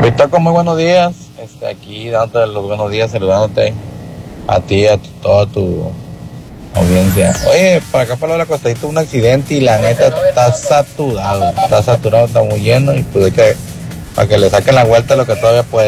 Bitoco, muy buenos días. Aquí dándote los buenos días, saludándote a ti, toda tu audiencia. Oye, para acá para la costadita un accidente y la neta está saturado, está muy lleno y pues para que le saquen la vuelta lo que todavía puede.